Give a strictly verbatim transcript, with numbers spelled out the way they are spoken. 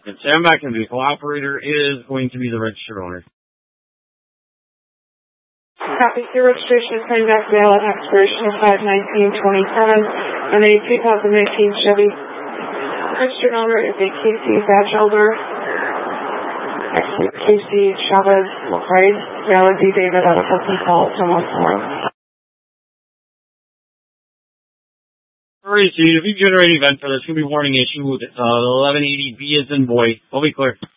And stand back, and the vehicle operator is going to be the registered owner. Copy. Your registration is coming back valid at expiration of five nineteen twenty-seven and a two thousand nineteen Chevy. Registered owner is a Casey Batchelder. Actually, Casey Chavez, right? Valid D. David out of Hudson Falls, almost tomorrow. Alright, so if you generate an event for this, it's going to be warning issue with uh, eleven eighty B as in boy. We'll be clear.